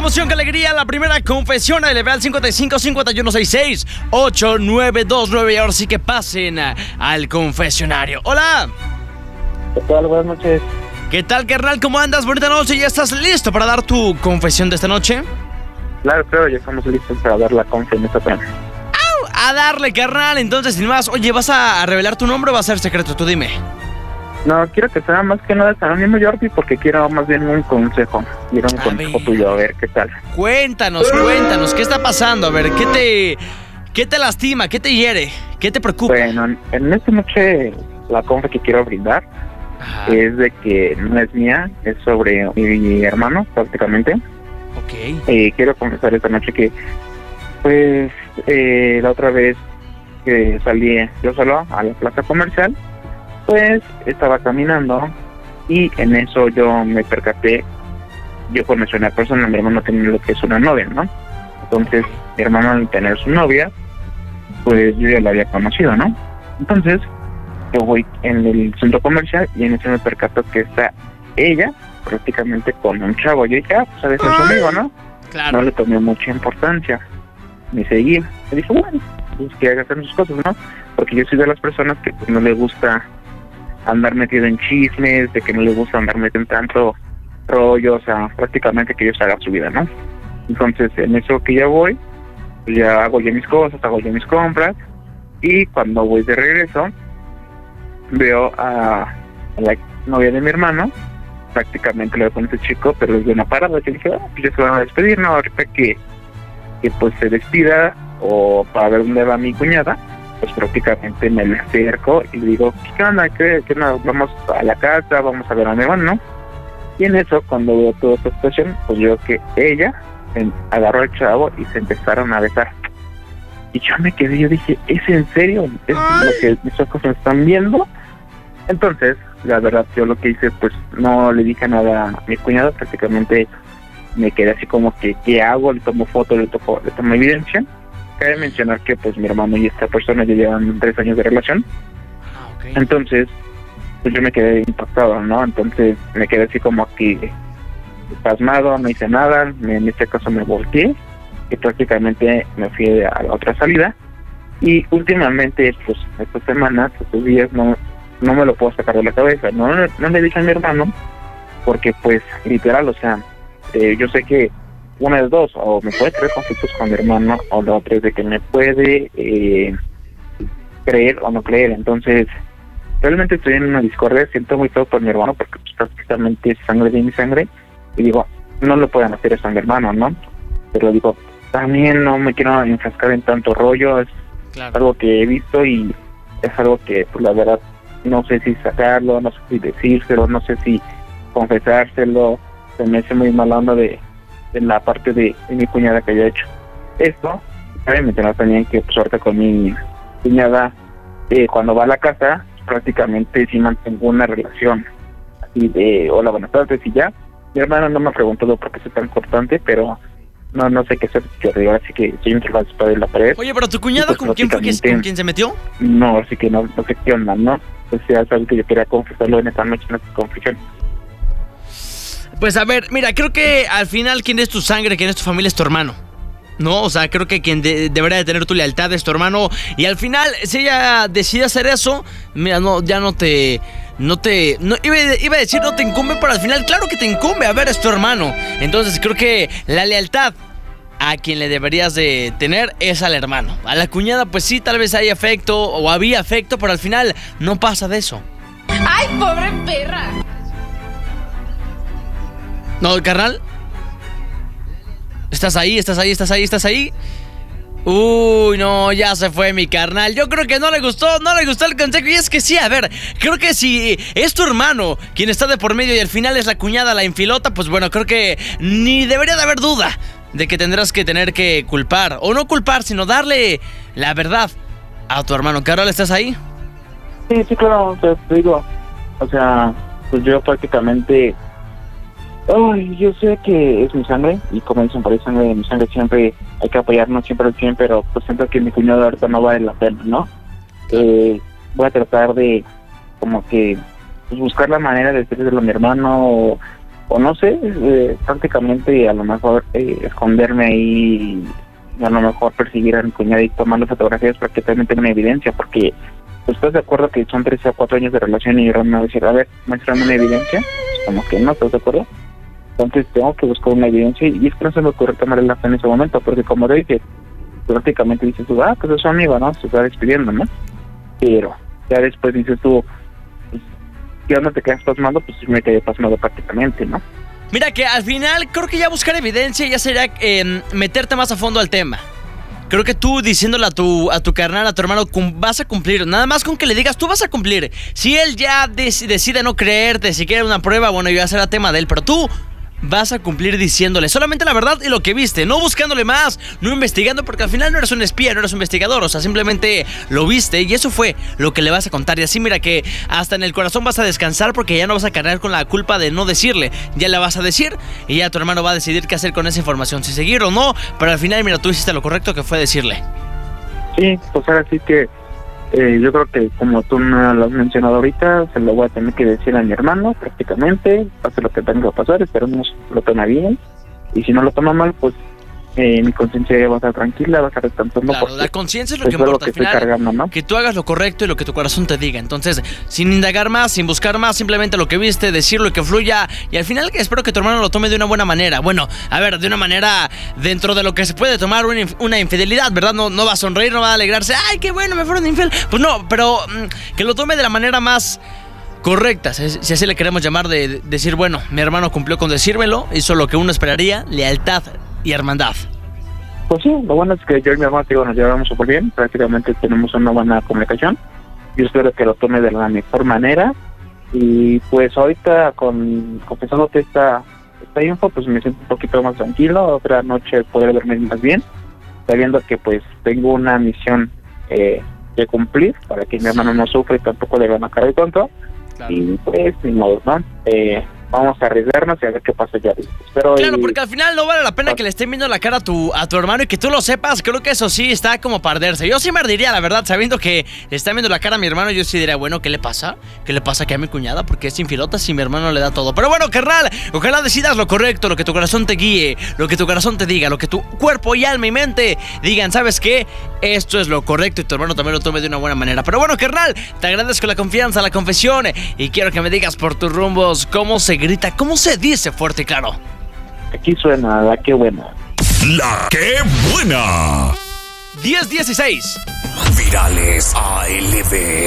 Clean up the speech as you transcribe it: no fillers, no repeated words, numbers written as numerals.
emoción, qué alegría. La primera confesión de Level 55-5166-8929. Y ahora sí que pasen al confesionario. Hola. ¿Qué tal? Buenas noches. ¿Qué tal, carnal? ¿Cómo andas? Bonita noche. ¿Ya estás listo para dar tu confesión de esta noche? Claro, ya estamos listos para dar la confesión esta tarde. A darle, carnal. Entonces, sin más, oye, ¿vas a revelar tu nombre o va a ser secreto? Tú dime. No, quiero que sea más que nada anónimo, Jordi, porque quiero más bien un consejo. Quiero un consejo tuyo, a ver qué tal. Cuéntanos, ¿qué está pasando? A ver, ¿qué te lastima? ¿Qué te hiere? ¿Qué te preocupa? Bueno, en esta noche la confe que quiero brindar es de que no es mía, es sobre mi hermano, prácticamente. Ok. Quiero confesar esta noche que, pues, la otra vez que salí yo solo a la plaza comercial, pues estaba caminando y en eso yo me percaté, yo conocí a una persona, mi hermano tenía lo que es una novia, ¿no? Entonces, mi hermano al tener su novia, pues yo ya la había conocido, ¿no? Entonces, yo voy en el centro comercial y en eso me percato que está ella prácticamente con un chavo. Yo dije, pues a veces es su amigo, ¿no? Claro. No le tomé mucha importancia. Me seguí. Me dije, bueno, pues que haga sus cosas, ¿no? Porque yo soy de las personas que pues, no le gusta andar metido en chismes, de que no le gusta andar metido en tanto rollo, o sea, prácticamente que ellos hagan su vida, ¿no? Entonces, en eso que ya voy, pues ya hago yo mis cosas, hago yo mis compras, y cuando voy de regreso, veo a la novia de mi hermano, prácticamente lo veo con ese chico, pero es de una parada, que dije, pues ya se van a despedir, ¿no? Ahorita que pues se despida, o para ver dónde va mi cuñada, pues prácticamente me le acerco y le digo, ¿qué onda? ¿Qué no? Vamos a la casa, vamos a ver a mi hermano, ¿no? Y en eso, cuando veo toda esta situación, pues yo que ella agarró al chavo y se empezaron a besar. Y yo me quedé, yo dije, ¿es en serio? ¿Es lo que mis ojos me están viendo? Entonces, la verdad, yo lo que hice, pues no le dije nada a mi cuñado, prácticamente me quedé así como que, ¿qué hago? Le tomo foto, le tomo evidencia. Cabe mencionar que pues mi hermano y esta persona ya llevan 3 años de relación. Okay. Entonces, pues yo me quedé impactado, ¿no? Entonces me quedé así como que pasmado, no hice nada, en este caso me volteé y prácticamente me fui a la otra salida. Y últimamente, pues estas semanas, estos días, no me lo puedo sacar de la cabeza. No le dije a mi hermano, porque pues literal, o sea, yo sé que una de dos, o me puede traer conflictos con mi hermano, o la otra es de que me puede creer o no creer. Entonces, realmente estoy en una discordia, siento muy feo por mi hermano, porque pues, prácticamente es sangre de mi sangre, y digo, no lo pueden hacer eso a mi hermano, ¿no? Pero digo, también no me quiero enfrascar en tanto rollo, es algo que he visto y es algo que, pues la verdad, no sé si sacarlo, no sé si decírselo, no sé si confesárselo. Se me hace muy mala onda de la parte de mi cuñada que haya hecho esto. Cabe mencionar también que pues ahorita con mi cuñada, cuando va a la casa, prácticamente sí mantengo una relación así de hola, buenas tardes y ya. Mi hermano no me ha preguntado por qué es tan importante, pero no sé qué hacer, yo digo, así que estoy entre la espada y la pared. Oye, pero tu cuñada, pues, ¿con quién fue con quién se metió? No, así que no sé qué onda, ¿no? Pues ya es algo que yo quería confesarlo en esta noche, en esta confesión. Pues a ver, mira, creo que al final quien es tu sangre, quien es tu familia es tu hermano, ¿no? O sea, creo que quien debería de tener tu lealtad es tu hermano. Y al final, si ella decide hacer eso, mira, iba a decir no te incumbe, pero al final claro que te incumbe. A ver, es tu hermano. Entonces creo que la lealtad a quien le deberías de tener es al hermano. A la cuñada pues sí, tal vez hay afecto o había afecto, pero al final no pasa de eso. ¡Ay, pobre perra! No, carnal. ¿Estás ahí? Uy, no, ya se fue mi carnal. Yo creo que no le gustó el consejo. Y es que sí, a ver, creo que si es tu hermano quien está de por medio y al final es la cuñada la infilota, pues bueno, creo que ni debería de haber duda de que tendrás que tener que culpar, o no culpar, sino darle la verdad a tu hermano. Carol, ¿estás ahí? Sí, claro, o sea, te digo, o sea, pues yo prácticamente... Ay, yo sé que es mi sangre, y como dicen por ahí, sangre de mi sangre, siempre hay que apoyarnos, siempre al 100, pero pues siento que mi cuñado ahorita no vale la pena, ¿no? Voy a tratar de, como que, pues buscar la manera de decirle a mi hermano, o no sé, prácticamente a lo mejor esconderme ahí y a lo mejor perseguir a mi cuñada y tomarle fotografías para que también tenga una evidencia, porque pues, estás de acuerdo que son 3 o 4 años de relación y ahora me va a decir, a ver, muéstrame una evidencia, pues, como que no, ¿estás de acuerdo? Entonces tengo que buscar una evidencia y es que no se me ocurre tomar el acta en ese momento, porque como te dije, prácticamente dices tú, pues es su amigo, ¿no? Se está despidiendo, ¿no? Pero ya después dices tú, pues, ya no te quedas pasmado, pues me quedé pasmado prácticamente, ¿no? Mira que al final creo que ya buscar evidencia ya sería meterte más a fondo al tema. Creo que tú diciéndole a tu carnal, a tu hermano, vas a cumplir. Nada más con que le digas, tú vas a cumplir. Si él ya decide no creerte, si quiere una prueba, bueno, ya será tema de él. Pero tú vas a cumplir diciéndole solamente la verdad y lo que viste, no buscándole más, no investigando, porque al final no eres un espía, no eres un investigador, o sea, simplemente lo viste y eso fue lo que le vas a contar. Y así mira que hasta en el corazón vas a descansar, porque ya no vas a cargar con la culpa de no decirle, ya la vas a decir y ya tu hermano va a decidir qué hacer con esa información, si seguir o no, pero al final mira, tú hiciste lo correcto, que fue decirle. Sí, pues ahora sí que yo creo que como tú me lo has mencionado ahorita, se lo voy a tener que decir a mi hermano prácticamente, pase lo que tenga que pasar, esperemos lo tome bien, y si no lo toma mal, pues mi conciencia va a estar tranquila, va a estar descansando. Claro, la conciencia es lo que importa, que al final, cargando, ¿no? Que tú hagas lo correcto y lo que tu corazón te diga. Entonces, sin indagar más, sin buscar más, simplemente lo que viste, decirlo y que fluya. Y al final espero que tu hermano lo tome de una buena manera. Bueno, a ver, de una manera dentro de lo que se puede tomar una infidelidad, ¿verdad? No va a sonreír, no va a alegrarse, ¡ay, qué bueno, me fueron infiel! Pues no, pero que lo tome de la manera más correcta, si así le queremos llamar, de decir, bueno, mi hermano cumplió con decírmelo, hizo lo que uno esperaría, lealtad y hermandad. Pues sí, lo bueno es que yo y mi hermano, nos llevamos súper bien, prácticamente tenemos una buena comunicación. Yo espero que lo tome de la mejor manera. Y pues ahorita, confesándote esta info, pues me siento un poquito más tranquilo. Otra noche poder dormir más bien, sabiendo que pues tengo una misión que cumplir para que mi hermano no sufra y tampoco le van a caer tonto. Claro. Y pues, ni modo, ¿no? Vamos a arriesgarnos y a ver qué pasa ya. Pero claro, porque al final no vale la pena que le estén viendo la cara a tu hermano y que tú lo sepas. Creo que eso sí está como para arderse. Yo sí me ardiría, la verdad, sabiendo que le están viendo la cara a mi hermano. Yo sí diría, bueno, ¿qué le pasa? ¿Qué le pasa aquí a mi cuñada? Porque es infilota si mi hermano le da todo. Pero bueno, carnal, ojalá decidas lo correcto, lo que tu corazón te guíe, lo que tu corazón te diga, lo que tu cuerpo y alma y mente digan, ¿sabes qué? Esto es lo correcto y tu hermano también lo tome de una buena manera. Pero bueno, carnal, te agradezco la confianza, la confesión y quiero que me digas por tus rumbos cómo se grita, cómo se dice fuerte y claro. Aquí suena la que buena. La que buena. 10-16. Virales ALB.